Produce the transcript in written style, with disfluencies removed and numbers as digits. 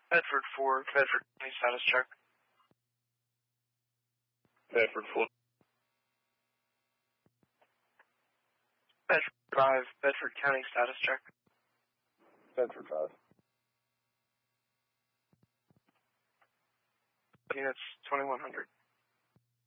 Bedford 4, Bedford County status check. Bedford 4. Bedford 5, Bedford County status check. Bedford 5. Units 2100.